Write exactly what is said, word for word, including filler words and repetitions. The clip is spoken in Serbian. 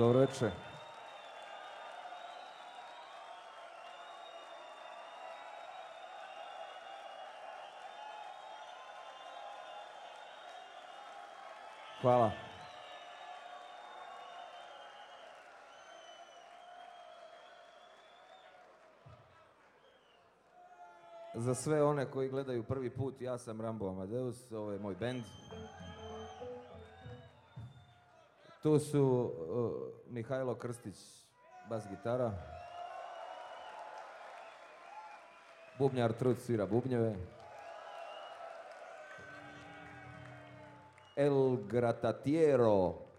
Dobro večer. Hvala. Za sve one koji gledaju prvi put, ja sam Rambo Amadeus, ovo je moj bend. Tu su uh, Mihajlo Krstić, bas gitara. Bubnjar Trud svira bubnjeve. El Gratatiero